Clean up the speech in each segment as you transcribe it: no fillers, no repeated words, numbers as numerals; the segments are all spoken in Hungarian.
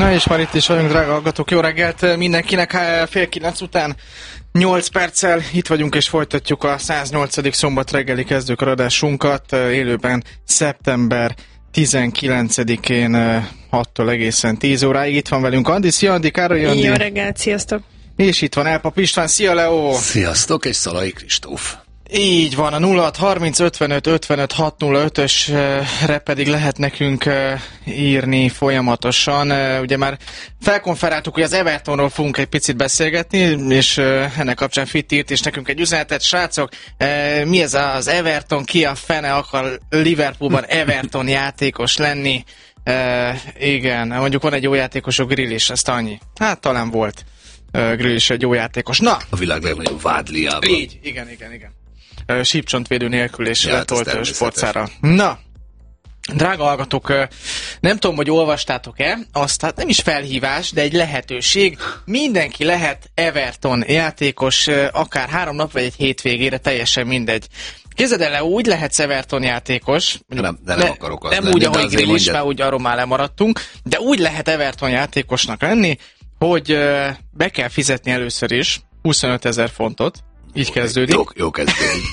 Na és már itt is vagyunk, drága hallgatók, jó reggelt mindenkinek, 8:30 után 8 perccel itt vagyunk és folytatjuk a 108. szombat reggeli kezdőkaradásunkat, élőben szeptember 19-én 6-tól egészen 10 óráig. Itt van velünk Andi, szia Andi, Károly Andi. Jó reggelt, sziasztok! És itt van Elpap István, szia Leo! Sziasztok, és Szalai Kristóf. Így van, a 0630 55 55 605-ösre pedig lehet nekünk írni folyamatosan. Ugye már felkonferáltuk, hogy az Evertonról fogunk egy picit beszélgetni, és ennek kapcsán Fitt írt és nekünk egy üzenetet. Srácok, mi ez az Everton, ki a fene akar Liverpoolban Everton játékos lenni? Igen, mondjuk van egy jó játékosok, Grealish, ezt annyi. Hát talán volt Grealish egy jó játékos. Na! A világ legnagyobb vádliában. Így, igen. Sípcsontvédő nélkül és letolt sportszára. Na, drága hallgatók, nem tudom, hogy olvastátok-e, azt hát nem is felhívás, de egy lehetőség. Mindenki lehet Everton játékos, akár 3 nap vagy egy hétvégére, teljesen mindegy. Képzeld el, úgy lehetsz Everton játékos. Nem akarok az nem lenni, úgy, ahogy Grealish, mert úgy arról már lemaradtunk, de úgy lehet Everton játékosnak lenni, hogy be kell fizetni először is 25 000 fontot. Így kezdődik. Jó kezdődik.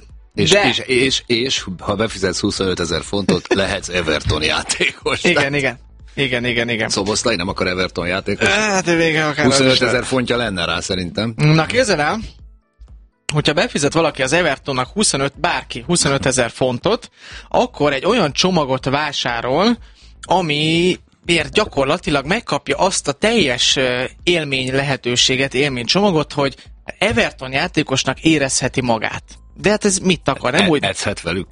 És ha befizetsz 25 000 fontot, lehetsz Everton játékos. Igen. Szoboszlai nem akar Everton játékos. Hát végül akár 25 000 fontja lenne rá szerintem. Na képzeld el, hogyha befizet valaki az Evertonnak 25 000 fontot, akkor egy olyan csomagot vásárol, amiért gyakorlatilag megkapja azt a teljes élmény lehetőséget, élménycsomagot, hogy Everton játékosnak érezheti magát. De hát ez mit akar? Nem úgy... Edzhet velük.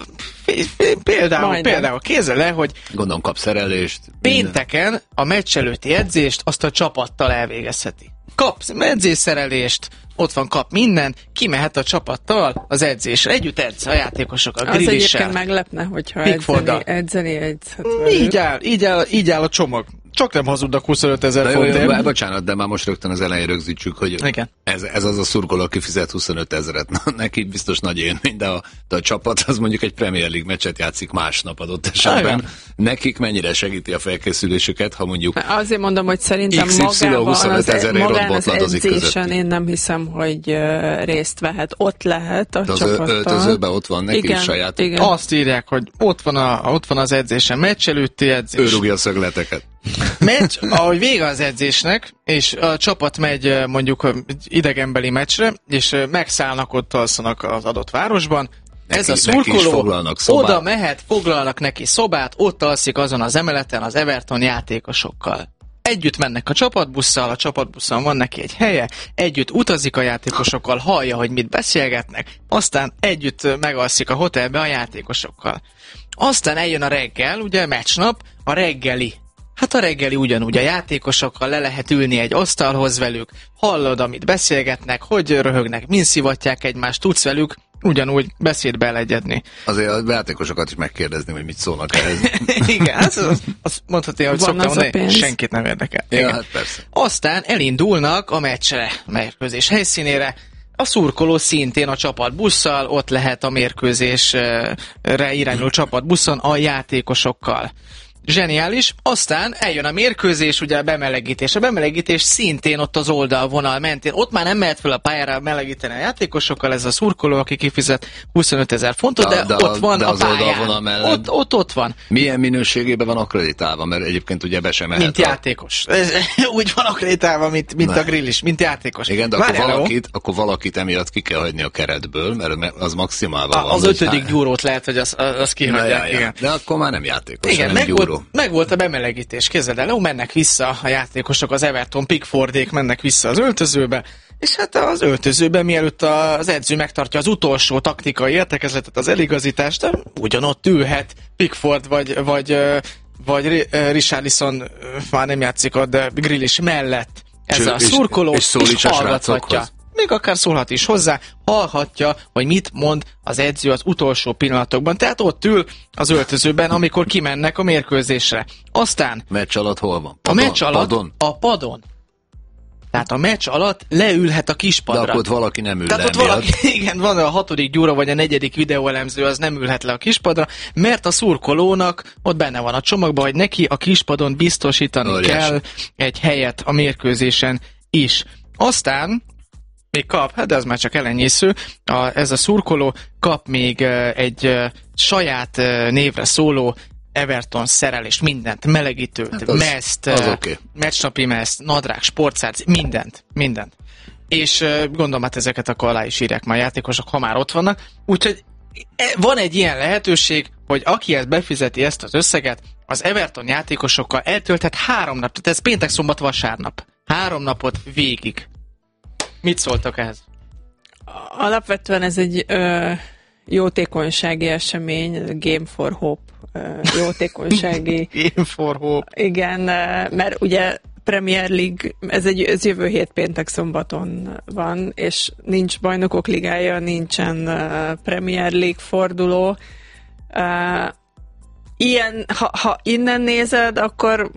Például képzeld el, hogy gondolom kap szerelést. Pénteken a meccs előtti edzést azt a csapattal elvégezheti. Kap edzésszerelést, ott van, kap minden, kimehet a csapattal az edzésre. Együtt edz a játékosok, a Grealishsel. Az egyébként meglepne, hogyha edzeni edzhet velük. Így áll a csomag. Csak nem hazudnak 25 000 fontért. Bocsánat, de már most rögtön az elején rögzítsük, hogy ez az a szurkoló, aki fizet 25 000-et. Neki biztos nagy élmény, de a csapat az mondjuk egy Premier League meccset játszik másnap adott esetben. Nekik mennyire segíti a felkészülésüket, ha mondjuk azért mondom, hogy szerintem magán az edzésen én nem hiszem, hogy részt vehet. Ott lehet a csapattal. Az öltözőben ott van neki is saját. Igen. Azt írják, hogy ott van az edzésen, meccs előtti edzés. Ő rúgja a szögleteket. Meccs, ahogy vége az edzésnek, és a csapat megy mondjuk idegenbeli meccsre, és megszállnak, ott alszanak az adott városban, ez a szurkoló oda mehet, foglalnak neki szobát, ott alszik azon az emeleten az Everton játékosokkal. Együtt mennek a csapatbusszal van neki egy helye, együtt utazik a játékosokkal, hallja, hogy mit beszélgetnek, aztán együtt megalszik a hotelbe a játékosokkal. Aztán eljön a reggel, ugye meccsnap, a reggeli. Hát a reggeli ugyanúgy a játékosokkal le lehet ülni egy asztalhoz velük, hallod, amit beszélgetnek, hogy röhögnek, min szivatják egymást, tudsz velük ugyanúgy beszédbe elegyedni. Azért a játékosokat is megkérdezni, hogy mit szólnak ehhez. Igen, azt mondhatni, hogy szoktam mondani, senkit nem érdekel. Ja, hát persze. Aztán elindulnak a meccsre, mérkőzés helyszínére, a szurkoló szintén a csapatbusszal, ott lehet a mérkőzésre irányuló csapatbuszon a játékosokkal. Zseniális. Aztán eljön a mérkőzés, ugye a bemelegítés. A bemelegítés szintén ott az oldalvonal mentén. Ott már nem mehet fel a pályára melegíteni a játékosokkal, ez a szurkoló, aki kifizet 25 000 fontot, de ott van a pályán. Ott van. Milyen minőségében van akkreditálva? Mert egyébként ugye be sem mehet. Mint játékos. Úgy van akkreditálva, mint a Grealish, mint játékos. Igen, de akkor valakit emiatt ki kell hagyni a keretből, mert az maximálva van. Az 5. gyúrót lehet, hogy az kihagyják. Igen. De akkor már nem játékos, igen, nem gyúró. Meg volt a bemelegítés, képzeld el, mennek vissza a játékosok, az Everton Pickfordék mennek vissza az öltözőbe, és hát az öltözőben, mielőtt az edző megtartja az utolsó taktikai értekezletet, az eligazítást, ugyanott ülhet Pickford vagy Richarlison, már nem játszik ott, de Grealish mellett ez a szurkoló, és hallgathatja. Még akár szólhat is hozzá, hallhatja, hogy mit mond az edző az utolsó pillanatokban. Tehát ott ül az öltözőben, amikor kimennek a mérkőzésre. Aztán... Meccs alatt hol van? A meccs alatt a padon. Tehát a meccs alatt leülhet a kispadra. De akkor ott valaki nem ül. Tehát ott valaki, igen, van a 6. gyúra vagy a 4. videóelemző, az nem ülhet le a kispadra, mert a szurkolónak ott benne van a csomagban, hogy neki a kispadon biztosítani kell egy helyet a mérkőzésen is. Aztán még kap, de ez már csak elenyésző, ez a szurkoló kap még egy saját névre szóló Everton szerelést, mindent, melegítőt, meszt, meccsnapi meszt, nadrág, sportszárc, mindent. És gondolom, hát ezeket akkor alá is írják már játékosok, ha már ott vannak. Úgyhogy van egy ilyen lehetőség, hogy aki ezt befizeti ezt az összeget, az Everton játékosokkal eltölthet 3 nap, tehát ez péntek, szombat, vasárnap. 3 napot végig. Mit szóltak ehhez? Alapvetően ez egy jótékonysági esemény, Game for Hope, jótékonysági. Game for Hope. Igen, mert ugye Premier League, ez jövő hét péntek szombaton van, és nincs bajnokok ligája, nincsen Premier League forduló. Ilyen, ha innen nézed, akkor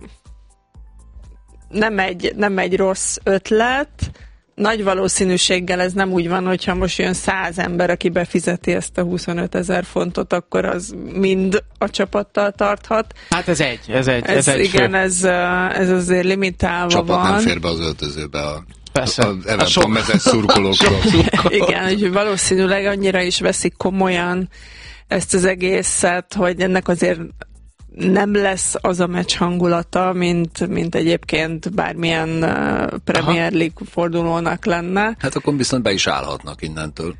nem egy rossz ötlet. Nagy valószínűséggel ez nem úgy van, hogyha most jön 100 ember, aki befizeti ezt a 25 000 fontot, akkor az mind a csapattal tarthat. Hát ez egy. Igen, ez azért limitálva csapat van. Nem fér be az öltözőbe Persze. Az Everton mezes szurkolókról. Igen, úgyhogy valószínűleg annyira is veszik komolyan ezt az egészet, hogy ennek azért nem lesz az a meccs hangulata, mint egyébként bármilyen Premier League fordulónak lenne. Hát akkor viszont be is állhatnak innentől.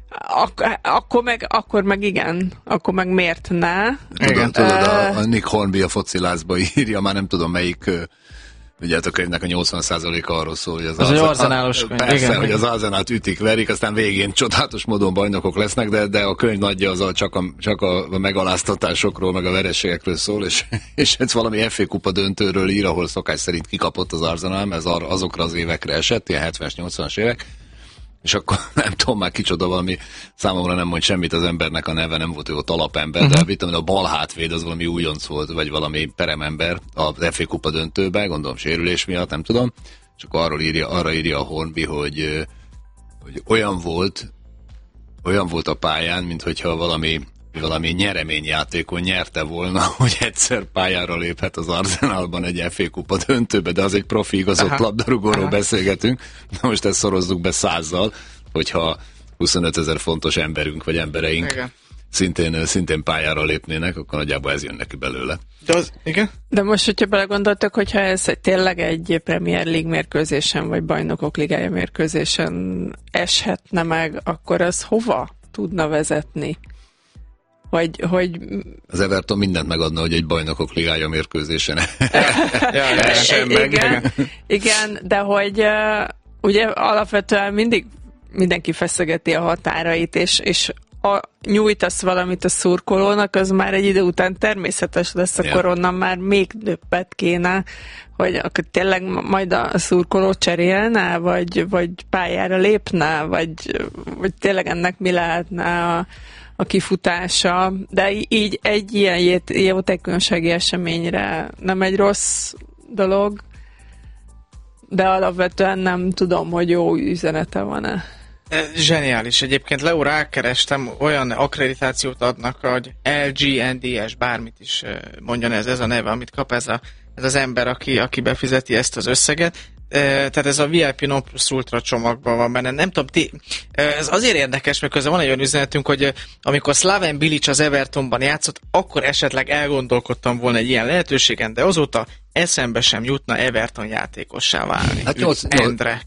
Akkor meg igen. Akkor meg miért ne? Tudod, a Nick Hornby a focilázba írja, már nem tudom melyik, ugye a könyvnek a 80%-a arról szól, hogy az arzenálos könyv. Persze, igen, hogy az Arzenát ütik, verik, aztán végén csodálatos módon bajnokok lesznek, de a könyv nagyja az csak a megaláztatásokról, meg a vereségekről szól, és ez valami FA kupa döntőről ír, ahol szokás szerint kikapott az Arsenal, ez azokra az évekre esett, ilyen 70-es, 80-as évek, és akkor nem tudom már kicsoda, valami számomra nem mond semmit az embernek a neve, nem volt jó alapember, de mit tudom, a bal hátvéd az valami újonc volt, vagy valami peremember a FA kupa döntőben, gondolom sérülés miatt, nem tudom, és akkor arra írja a Hornby, hogy olyan volt a pályán, minthogyha valami nyereményjátékon nyerte volna, hogy egyszer pályára léphet az Arsenalban egy FA kupa döntőbe, de az egy profi igazolt labdarúgóról beszélgetünk. Na most ezt szorozzuk be 100-zal, hogyha 25 000 fontos emberünk vagy embereink szintén pályára lépnének, akkor nagyjából ez jön neki belőle. De most, hogyha belegondoltak, hogyha ez tényleg egy Premier League mérkőzésen, vagy Bajnokok Ligája mérkőzésen eshetne meg, akkor az hova tudna vezetni? Hogy... Az Everton mindent megadna, hogy egy Bajnokok Ligája mérkőzésen essen meg. Igen, de hogy ugye alapvetően mindenki feszegeti a határait, és nyújtasz valamit a szurkolónak, az már egy idő után természetes lesz, akkor onnan már még többet kéne, hogy akkor tényleg majd a szurkoló cserélne, vagy pályára lépne, vagy tényleg ennek mi lehetne a kifutása, de így egy ilyen jótékonysági eseményre nem egy rossz dolog, de alapvetően nem tudom, hogy jó üzenete van-e. Zseniális. Egyébként Leo, rákerestem, olyan akkreditációt adnak, hogy LGNDS, bármit is mondjon ez a neve, amit kap ez az ember, aki befizeti ezt az összeget. Tehát ez a VIP Non Plus Ultra csomagban van benne. Nem tudom, ez azért érdekes, mert közben van egy olyan üzenetünk, hogy amikor Slaven Bilic az Evertonban játszott, akkor esetleg elgondolkodtam volna egy ilyen lehetőségen, de azóta eszembe sem jutna Everton játékossá válni. Hát Endre,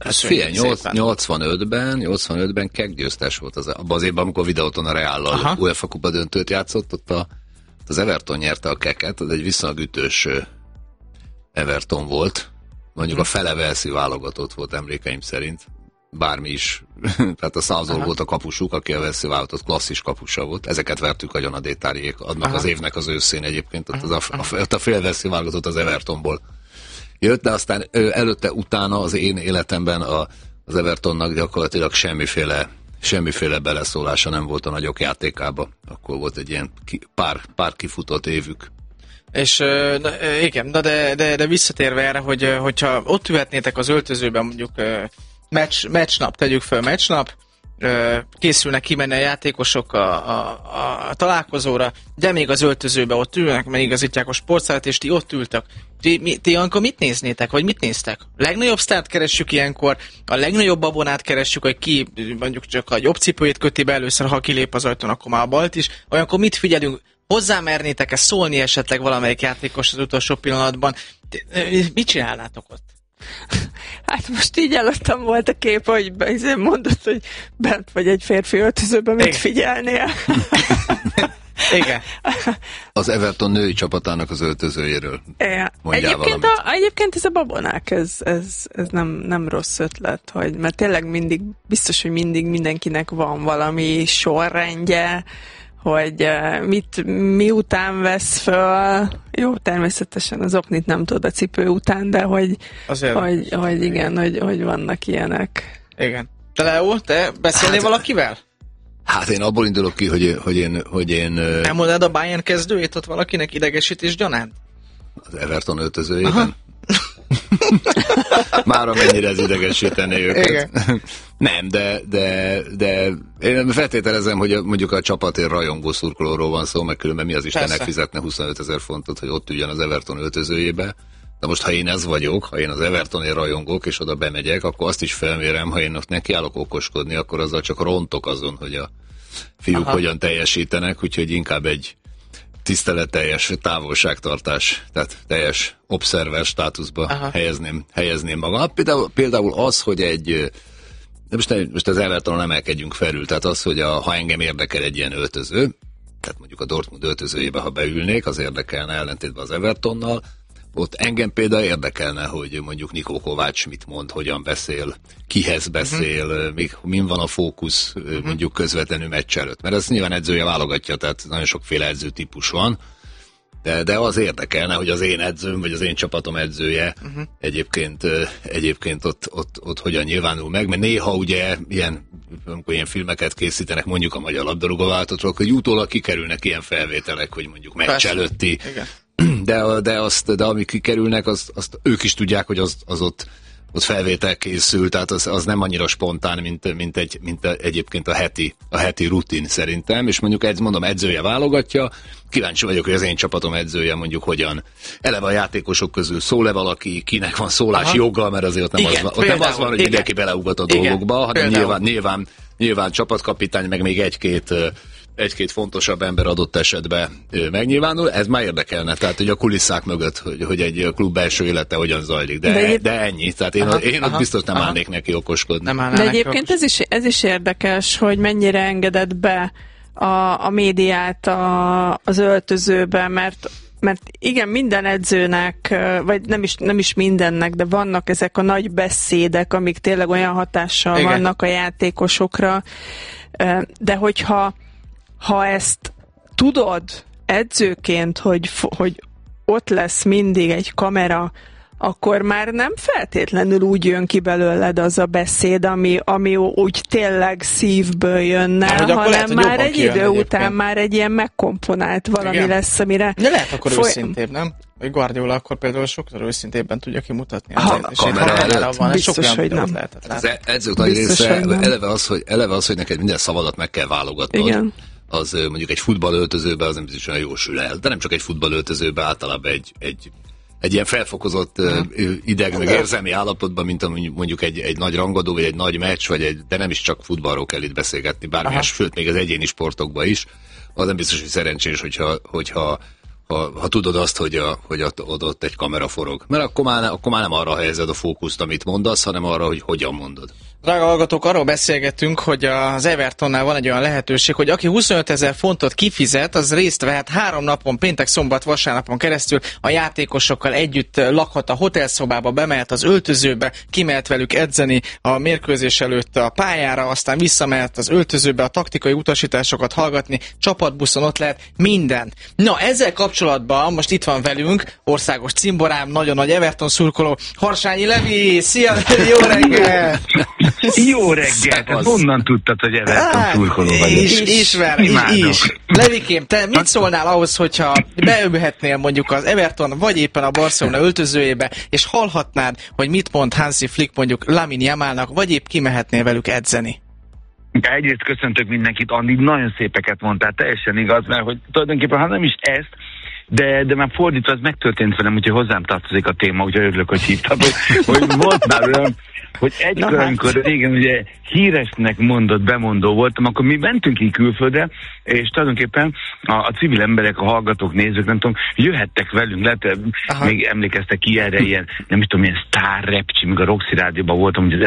85-ben keggyőztes volt abban az évben, amikor Videóton a Reállal UEFA kupa döntőt játszott, ott az Everton nyerte a keket, az egy viszonylag ütős Everton volt. Mondjuk a fele Velszi válogatott volt emlékeim szerint. Bármi is. Tehát a Southall volt a kapusuk, aki a Velszi válogatott klasszis kapusa volt. Ezeket vertük agyon a Détáriék. Annak az évnek az őszén egyébként. Ott a fél Velszi válogatott az Evertonból jött, de aztán előtte, utána az én életemben az Evertonnak gyakorlatilag semmiféle beleszólása nem volt a nagyok játékába. Akkor volt egy ilyen pár kifutott évük. És igen, de visszatérve erre, hogyha ott ülhetnétek az öltözőben, mondjuk meccsnap, tegyük fel meccsnap, készülnek kimenni a játékosok a találkozóra, de még az öltözőben ott ülnek, mert igazítják a sportszállat, és ti ott ültek. Ti ilyenkor mit néznétek, vagy mit néztek? A legnagyobb sztárt keressük ilyenkor, a legnagyobb babonát keressük, hogy ki mondjuk csak a jobb cipőjét köti be először, ha kilép az ajtón, akkor már a balt is. Olyankor mit figyelünk? Hozzámernétek-e szólni esetleg valamelyik játékos az utolsó pillanatban? Mit csinálnátok ott? Hát most így előttem volt a kép, hogy mondod, hogy bent vagy egy férfi öltözőben, mit figyelnél. Igen. Az Everton női csapatának az öltözőjéről. Egyébként ez a babonák, ez nem rossz ötlet, mert tényleg biztos, hogy mindig mindenkinek van valami sorrendje, hogy miután vesz föl. Jó, természetesen az oknit nem tudod a cipő után, de hogy igen, hogy vannak ilyenek. Igen. Te Leo, te beszélnél valakivel? Hát én abból indulok ki, hogy én elmondanád a Bayern kezdőjét ott valakinek idegesítés gyanánt? Az Everton öltözőjében? Már amennyire ez idegesítené őket. Igen. Nem, de én feltételezem, hogy mondjuk a csapatért rajongó szurkolóról van szó, meg különben mi az Istennek fizetne 25 000 fontot, hogy ott üljön az Everton öltözőjébe. De most, ha én ez vagyok, ha én az Evertonért rajongok, és oda bemegyek, akkor azt is felmérem, ha én ott nekiállok okoskodni, akkor azzal csak rontok azon, hogy a fiúk hogyan teljesítenek, úgyhogy inkább egy tiszteletteljes távolságtartás, tehát teljes obszerver státuszba helyezném magam. Például az, hogy most az Evertonon emelkedjünk felül, tehát az, hogy ha engem érdekel egy ilyen öltöző, tehát mondjuk a Dortmund öltözőjébe, ha beülnék, az érdekelne ellentétben az Evertonnal. Ott engem például érdekelne, hogy mondjuk Nikó Kovács mit mond, hogyan beszél, kihez beszél, min van a fókusz mondjuk közvetlenül meccs előtt. Mert ez nyilván edzője válogatja, tehát nagyon sokféle edzőtípus van, de az érdekelne, hogy az én edzőm, vagy az én csapatom edzője egyébként ott hogyan nyilvánul meg, mert néha ugye amikor ilyen filmeket készítenek, mondjuk a magyar labdarúgó válogatottról, hogy utólag kikerülnek ilyen felvételek, hogy mondjuk meccs előtti. De amik kikerülnek, azt ők is tudják, hogy az ott felvétel készül, tehát az nem annyira spontán, mint egyébként a heti rutin szerintem, és mondjuk edzője válogatja, kíváncsi vagyok, hogy az én csapatom edzője mondjuk hogyan eleve a játékosok közül szól-e valaki, kinek van szólás joggal, mert azért ott nem az van, hogy mindenki beleugat a dolgokba, hanem nyilván csapatkapitány, meg még egy-két fontosabb ember adott esetben megnyilvánul, ez már érdekelne, tehát hogy a kulisszák mögött, hogy egy klub belső élete hogyan zajlik, de ennyi, tehát én ott biztos nem állnék neki okoskodni. De egyébként ez is érdekes, hogy mennyire engedett be a médiát az öltözőbe, mert igen, minden edzőnek, vagy nem is mindennek, de vannak ezek a nagy beszédek, amik tényleg olyan hatással vannak a játékosokra, de hogyha ezt tudod edzőként, hogy ott lesz mindig egy kamera, akkor már nem feltétlenül úgy jön ki belőled az a beszéd, ami úgy tényleg szívből jönne, hanem lehet, már egy idő után már egy ilyen megkomponált valami lesz, amire... De lehet akkor őszintébb, nem? Vagy Guardiola akkor például sokszor őszintébben tudja kimutatni. Biztos, hogy nem. Az edzők nagy része eleve az, hogy neked minden szavadat meg kell válogatnod. Igen. Az mondjuk egy futballöltözőben az nem biztos olyan jól sül el, de nem csak egy futballöltözőben, általában egy ilyen felfokozott ideg, meg érzelmi állapotban, mint mondjuk egy nagy rangadó, vagy egy nagy meccs, de nem is csak futballról kell itt beszélgetni, bármilyen, sőt, még az egyéni sportokban is, az nem biztos, hogy szerencsés, hogyha tudod azt, hogy ott egy kamera forog. Mert akkor már nem arra helyezed a fókuszt, amit mondasz, hanem arra, hogy hogyan mondod. Drága hallgatók, arról beszélgetünk, hogy az Evertonnál van egy olyan lehetőség, hogy aki 25 000 fontot kifizet, az részt vehet 3 napon, péntek, szombat, vasárnapon keresztül a játékosokkal együtt lakhat a hotelszobába, bemehet az öltözőbe, kimehet velük edzeni a mérkőzés előtt a pályára, aztán visszamehet az öltözőbe a taktikai utasításokat hallgatni, csapatbuszon ott lehet minden. Na, ezzel kapcsolatban most itt van velünk országos cimborám, nagyon nagy Everton szurkoló, Harsányi Levi. Szia, Levi, jó reggel! Jó reggelt, honnan tudtad, hogy Everton szurkoló vagyok? Is. Levikém, te mit szólnál ahhoz, hogyha beülhetnél mondjuk az Everton, vagy éppen a Barcelona öltözőjébe, és hallhatnád, hogy mit mond Hansi Flick mondjuk Lamine Yamalnak, vagy épp kimehetnél velük edzeni? Egyrészt köszöntök mindenkit, Andi, nagyon szépeket mondtál, teljesen igaz, mert hogy tulajdonképpen, ha nem is ezt, de már fordítva, ez megtörtént velem, úgyhogy hozzám tartozik a téma, úgyhogy örülök, hogy hívtam, hogy volt már olyan, hogy egykor, amikor régen ugye híresnek bemondó voltam, akkor mi mentünk ki külföldre, és tulajdonképpen a civil emberek, a hallgatók, nézők, nem tudom, jöhettek velünk, lehet, még emlékeztek ilyenre, ilyen, nem is tudom, ilyen Star Rap, míg a Roxy Rádióban voltam, hogy az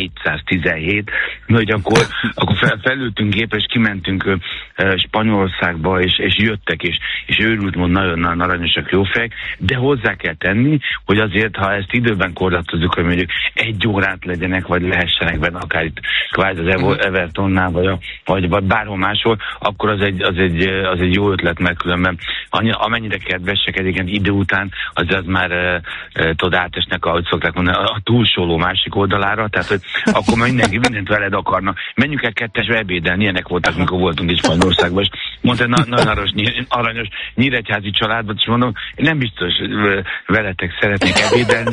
1417, hogy akkor felültünk gépre, és kimentünk Spanyolországba, és jöttek, és őrült mond, nagyon aranyosak, jó fejek, de hozzá kell tenni, hogy azért, ha ezt időben korlátozzuk, hogy mondjuk 1 órát legyenek, vagy lehessenek benne, akár itt kvázi az Evertonnál, vagy bárhol máshol, akkor az egy jó ötlet, mert különben amennyire kedvesek egyébként idő után, az már átesnek, ahogy szokták mondani, a túlsóló másik oldalára, tehát hogy akkor mindenki mindent veled akarna. Menjünk el 2-es ebédelni, ilyenek voltak, mikor voltunk is Spanyolországban, és mondta, nagyon aranyos nyíregyházi családban, és mondom, én nem biztos veletek szeretnék ebédelni,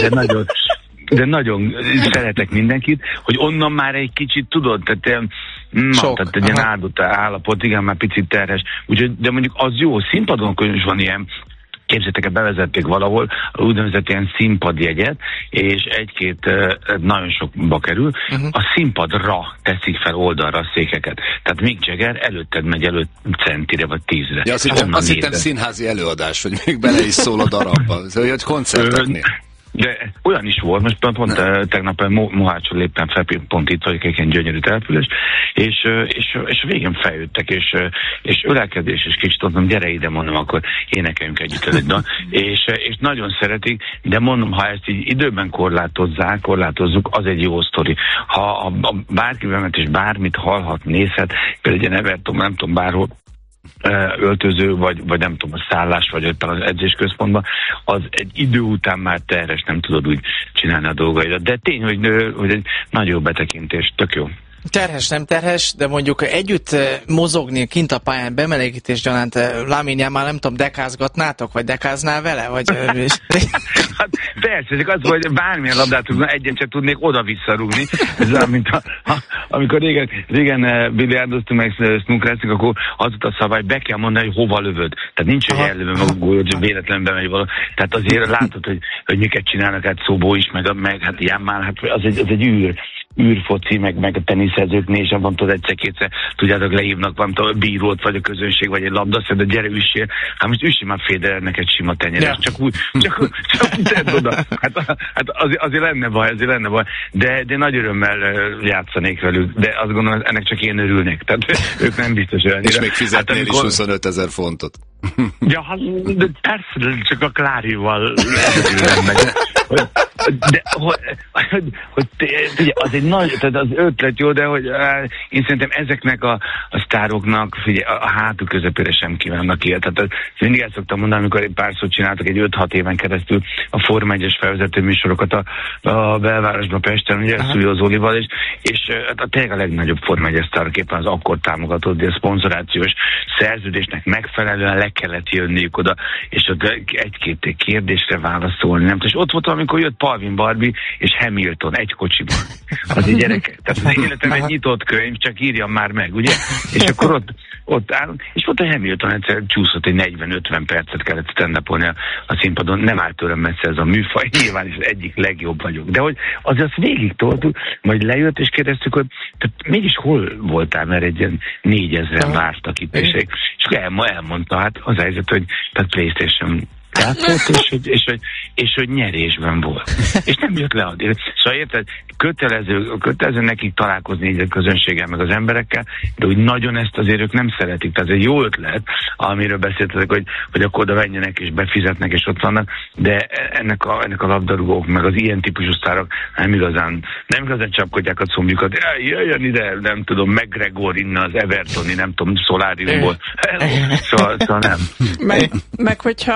de nagyon szeretek mindenkit, hogy onnan már egy kicsit tudod, tehát egy ilyen áldott állapot, igen, már picit terhes. Úgyhogy, de mondjuk az jó, színpadon is van ilyen, képzetteket, bevezették valahol úgynevezett ilyen színpadjegyet, és 1-2 nagyon sokba kerül. A színpadra teszik fel oldalra a székeket. Tehát Mick Jagger előtted megy előtt centire vagy 10-re. Ja, azt hittem színházi előadás, hogy még bele is szól a darabba. Szóval, hogy koncerteknél. De olyan is volt, most pont tegnap Mohácsról léptem fel, pont itt vagyok, egy ilyen gyönyörű település, és a végén feljöttek, és ölelkedés, és kicsit mondom, gyere ide, mondom, akkor énekeljünk együtt egy dal, és nagyon szeretik, de mondom, ha ezt így időben korlátozzuk, az egy jó sztori. Ha bárki bemet és bármit hallhat, nézhet, például egy Everton, nem tudom, bárhol, öltöző, vagy nem tudom, a szállás, vagy éppen az edzésközpontban, az egy idő után már terhes, nem tudod úgy csinálni a dolgaidat. De tény, hogy egy nagy jó betekintés, tök jó. Terhes, nem terhes, de mondjuk együtt mozogni kint a pályán bemelegítés gyanánt Lamine Yamal, nem tudom, dekázgatnátok, vagy dekáznál vele? Vagy... Hát persze, csak az, hogy bármilyen labdát rúgna, egyen csak tudnék oda-vissza rúgni. Ez olyan, mint amikor régen biliárdoztunk, meg snookereztünk, akkor az volt a szabály, be kell mondani, hogy hova lövöd. Tehát nincs, hogy ellövöm a gólyot, hogy véletlenül bemegy valami. Tehát azért látod, hogy miket csinálnak, hát Szobó is, meg hát Yamal, hát az egy űrfoci, meg a teniszezőknél sem van, tudod, egyszer-kétszer, tudjátok, lehívnak valamit a bírót, vagy a közönség, vagy egy labdaszed, de gyere üssél, hát most üssél már Federernek egy sima tenyeres, csak úgy tedd oda. Hát azért lenne baj, de nagy örömmel játszanék velük, de azt gondolom, ennek csak én örülnék, tehát ők nem biztos olyan. És még fizetnél is 25 000 fontot. Ja, hát persze, csak a Klárival de az egy nagy, tehát az ötlet jó, de hogy én szerintem ezeknek a sztároknak, figyelj, a hátuk közepére sem kívánnak ilyet. Tehát mindig el szoktam mondani, amikor egy párszor csináltak egy 5-6 éven keresztül a Forma 1-es felvezető műsorokat a belvárosban, Pesten, ugye Szújó Zolival, és tényleg a legnagyobb Forma 1-es sztárok éppen az akkor támogatott, de a szponzorációs szerződésnek megfelelően le kellett jönniük oda, és ott 1-2 kérdésre válaszolni, nem? És ott volt, amikor jött Palvin Barbie és Hamilton egy kocsiban. Az egy gyerek. Tehát az életem egy nyitott könyv, csak írjam már meg, ugye? És akkor ott állunk, és ott a Hamilton egyszer csúszott, egy 40-50 percet kellett stand-upolni a színpadon. Nem állt tőlem messze ez a műfaj, nyilván is egyik legjobb vagyok. De hogy azért azt végig toltuk, majd lejött, és kérdeztük, hogy tehát mégis hol voltál, mert egy ilyen 4000-en vártak itt, és elmondta, hát az helyzet, hogy tehát PlayStation játszott, és hogy nyerésben volt. És nem jött le addig. Szóval érted, kötelező nekik találkozni így a közönséggel, meg az emberekkel, de úgy nagyon ezt azért ők nem szeretik. Tehát ez egy jó ötlet, amiről beszéltetek, hogy akkor oda menjenek és befizetnek, és ott vannak, de ennek a labdarúgók, meg az ilyen típusú sztárok nem igazán csapkodják a combjukat. Jöjjön ide, nem tudom, McGregor innen az Evertoni, nem tudom, Szoláriumból. Szóval nem. Meg hogyha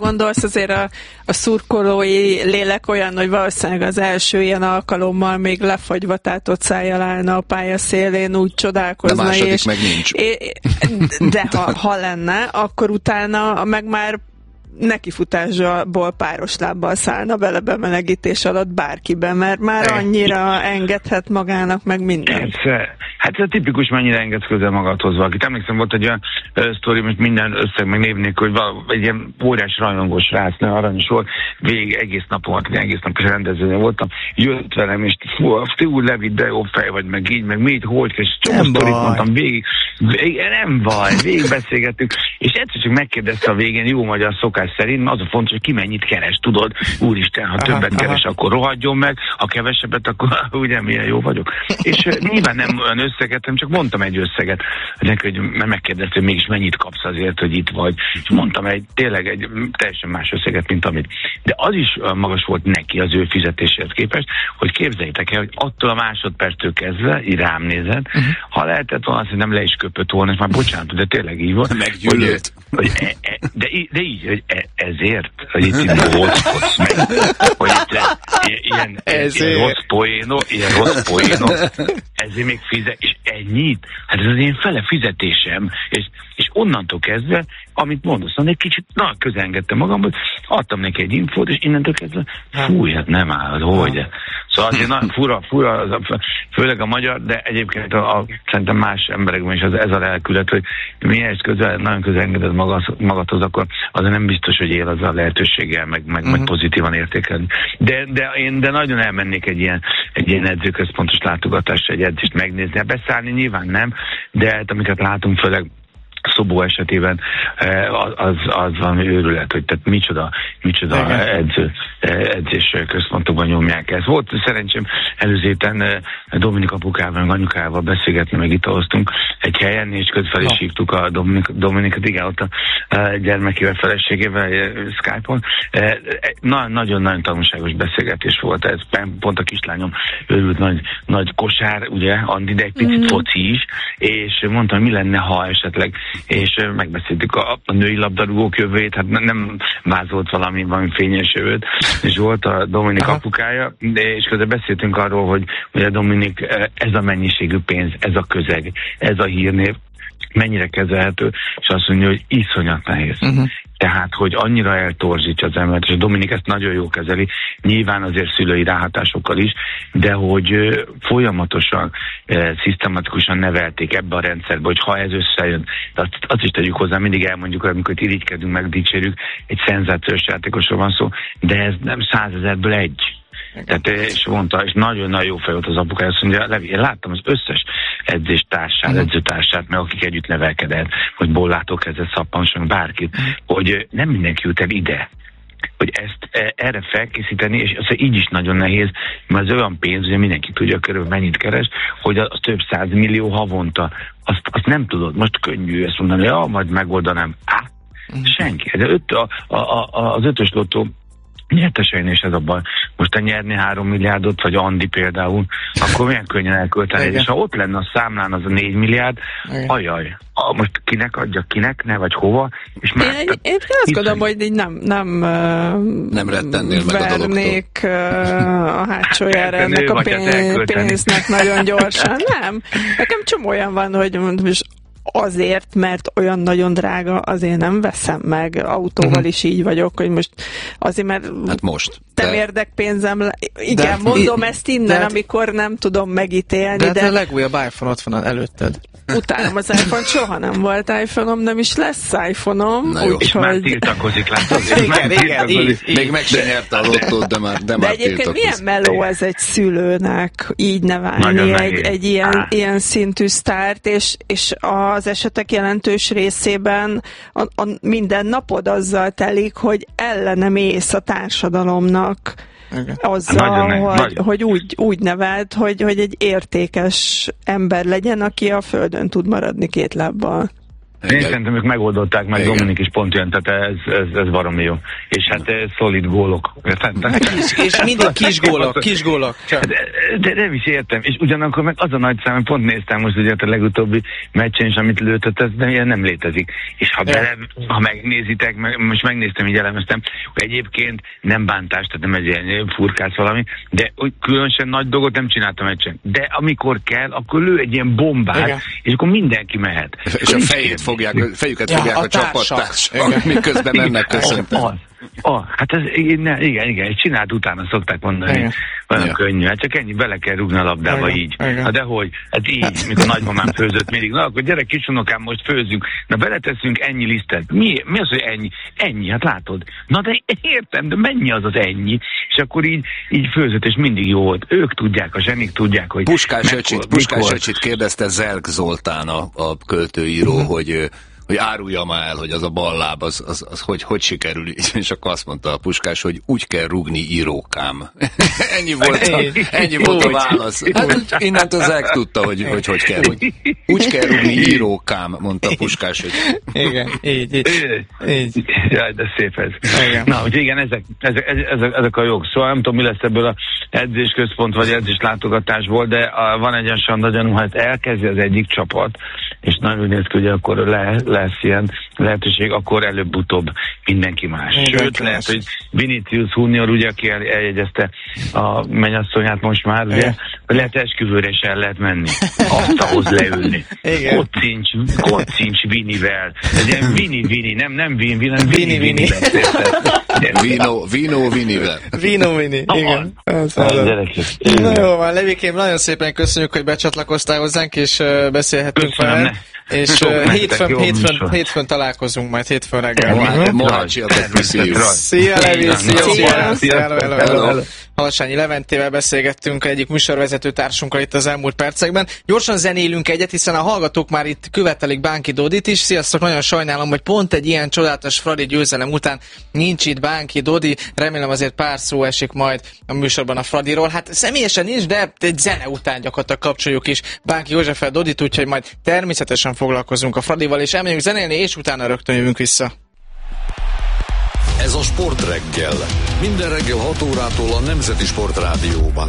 belegondolsz, azért a szurkolói lélek olyan, hogy valószínűleg az első ilyen alkalommal még lefagyva tátott szájjal állna a pálya szélén, úgy csodálkozna. De második meg nincs. De ha lenne, akkor utána meg már nekifutásból páros lábbal szállna bele bemelegítés alatt bárkiben, mert már annyira engedhet magának meg mindent. Hát ez a tipikus, mennyire engedsz közel magadhoz valakit. Emlékszem, volt egy olyan sztori, most minden összeg meg név nélkül, hogy egy ilyen óriás rajongós rác, aranyos volt, végig egész napon, egész napos rendezvényen voltam, jött velem, és te úgy Levi, de jó fej vagy, meg így, meg mit, hogy, és csomó sztorit mondtam végig, nem baj, végig beszélgettük, és egyszer csak megkérdezte a végén, jó magyar szokás szerint, az a fontos, hogy ki mennyit keres, tudod, úristen, ha többet keres, akkor rohadjon meg, ha kevesebbet, akkor ugye milyen jó vagyok. És nyilván nem olyan összeget, csak mondtam egy összeget, hogy megkérdezte, hogy mégis mennyit kapsz azért, hogy itt vagy, és mondtam tényleg egy teljesen más összeget, mint amit. De az is magas volt neki az ő fizetéséhez képest, hogy képzeljétek el, hogy attól a másodperctől kezdve, így rám nézett, ha lehetett volna, hogy nem le is köpött volna, és már bocsánat, de tényleg így volt. Meggyűlölt. De így, hogy ezért, hogy itt bohóckodsz meg, hogy itt ilyen rossz poénok, ezért még fizet, és ennyit, hát ez az én fele fizetésem, és onnantól kezdve, amit mondasz, egy kicsit közelengedtem magamból, adtam neki egy infót, és innentől kezdve, fúj, hát nem állod, hogy. Szóval azért nagyon fura, főleg a magyar, de egyébként szerintem más emberekben is ez a lelkület, hogy mihez nagyon közelengeded magadhoz, akkor azért nem biztos, hogy él az a lehetőséggel, meg pozitívan értékelni. De nagyon elmennék egy ilyen edzőközpontos látogatásra, egy edzést megnézni, beszállni nyilván nem, de hát amiket látunk, főleg Szobó esetében az valami őrület, hogy tehát micsoda edzés központokban nyomják ezt. Volt szerencsém előző héten Dominik apukával, meg anyukával beszélgetni, meg italoztunk egy helyen, és közben is hívtuk a Dominikat, igen, ott a gyermekével, feleségével Skype-on. Nagyon-nagyon tanulságos beszélgetés volt ez. Pont a kislányom őrült nagy kosár, ugye, Andi, de egy picit foci is, és mondtam, mi lenne, ha esetleg, és megbeszéltük a női labdarúgók jövőjét, hát nem vázolt valami fényes jövőt, és volt a Dominik apukája, és közben beszéltünk arról, hogy a Dominik, ez a mennyiségű pénz, ez a közeg, ez a hírnév, mennyire kezelhető, és azt mondja, hogy iszonyat nehéz. Tehát, hogy annyira eltorzítja az embert, és a Dominik ezt nagyon jól kezeli, nyilván azért szülői ráhatásokkal is, de hogy folyamatosan, szisztematikusan nevelték ebbe a rendszerbe, hogy ha ez összejön, azt is tegyük hozzá, mindig elmondjuk, amikor irigykedünk, meg dicsérjük, egy szenzációs játékosról van szó, de ez nem 100 000-ből egy. Tehát, és mondta, és nagyon-nagyon jó fej volt az apukája, azt mondja, Levi, én láttam az összes edzéstársát, edzőtársát, meg akik együtt nevelkedett, hogy Bollától kezdve Szappanson, bárkit, hogy nem mindenki jut el ide, hogy ezt erre felkészíteni, és az így is nagyon nehéz, mert az olyan pénz, hogy mindenki tudja körülbelül mennyit keres, hogy az több 100 millió havonta, azt nem tudod, most könnyű ezt mondani, majd megoldanám. Senki. De az ötös lottó nyertesein is ez a baj. Most te nyerni 3 milliárdot, vagy Andi például, akkor milyen könnyen elkölteni. És ha ott lenne a számlán az a 4 milliárd, ajaj, most kinek adja, kinek, ne, vagy hova, és már... Én azt gondolom, hogy így nem rettennél meg a dologtól. A hátsójára ennek a pénznek nagyon gyorsan. Nem. Nekem csomó olyan van, hogy azért, mert olyan nagyon drága, azért nem veszem meg. Autóval is így vagyok, hogy most azért, mert hát most. Nem érdek pénzem. Igen, mondom ezt innen, amikor nem tudom megítélni. De a legújabb iPhone ott van előtted. Utálom az iPhone, soha nem volt iPhone-om, nem is lesz iPhone-om. És már tiltakozik, látod? Igen, még meg sem nyerte a lottót, de már egyébként milyen meló ez egy szülőnek így nevelni egy ilyen szintű sztárt, és az esetek jelentős részében minden napod azzal telik, hogy ellene mész a társadalomnak. Okay. Azzal, hogy úgy nevelt, hogy egy értékes ember legyen, aki a földön tud maradni két lábbal. Én szerintem ők megoldották, meg Dominik is pont jön, tehát ez baromi jó. És hát szolid gólok. És mindig kis gólok. De nem is értem. És ugyanakkor meg az a nagy szám, pont néztem most ugye a legutóbbi meccsen is, amit lőtött, ez nem létezik. És ha megnézitek, most megnéztem, így elemeztem, hogy egyébként nem bántás, tehát nem egy ilyen furkász valami, de különösen nagy dolgot nem csináltam meccsen. De amikor kell, akkor lő egy ilyen bombát, és akkor mindenki mehet. És a fejüket fogják a csapattársak, miközben mennek köszönteni. Hát ez, igen, csinált utána szokták mondani. Olyan könnyű, hát csak ennyi, bele kell rúgni a labdába így. Na de hogy? Hát így, mikor nagymamám főzött mindig. Na akkor gyere kisunokám, most főzünk. Na beleteszünk ennyi lisztet. Mi az, hogy ennyi? Ennyi, hát látod. Na de értem, de mennyi az ennyi? És akkor így főzött, és mindig jó volt. Ők tudják, a zsenik tudják, hogy... Puskás öcsit kérdezte Zelk Zoltán, a költőíró, hogy árulja már el, hogy az a bal láb, az hogy sikerül, és akkor azt mondta a Puskás, hogy úgy kell rúgni, írókám. ennyi volt a válasz. Hát, innentől Zelk tudta, hogy kell. Úgy kell rúgni, írókám, mondta a Puskás. Hogy... Igen, így. Jaj, de szép ez. Igen. Na, hogy igen, ezek a jók. Szóval nem tudom, mi lesz ebből a edzésközpont vagy edzéslátogatásból, de van egy olyan sandagyanú, hát elkezdi az egyik csapat, és nagyon úgy néz ki, hogy akkor lesz ilyen lehetőség, akkor előbb-utóbb mindenki más. Sőt, lehet, hogy Vinicius Junior, ugye, aki eljegyezte a mennyasszonyát most már, ugye, lehet esküvőre is el lehet menni. Asztalhoz leülni. Kocincs Vinivel. Ez ilyen Vini, nem Vini, hanem Vini. Vino Vinivel. Vino Vini, igen. Na jó van, Levikém, nagyon szépen köszönjük, hogy becsatlakoztál hozzánk, és beszélhetünk vele. És hétfőn találkozunk majd, hétfőn reggel. Szia, Levi! Szia! Halasányi Leventével beszélgettünk egyik műsorvezető társunkkal itt az elmúlt percekben. Gyorsan zenélünk egyet, hiszen a hallgatók már itt követelik Bánki Dodit is. Sziasztok, nagyon sajnálom, hogy pont egy ilyen csodálatos Fradi győzelem után nincs itt Bánki Dodi. Remélem azért pár szó esik majd a műsorban a Fradiról. Hát személyesen nincs, de egy zene után gyakorlatilag kapcsoljuk is Bánki Józseffel Dodit, úgyhogy majd természetesen foglalkozunk a Fradival, és elmegyünk zenélni, és utána rögtön jövünk vissza. Ez a Sportreggel. Minden reggel 6 órától a Nemzeti Sportrádióban.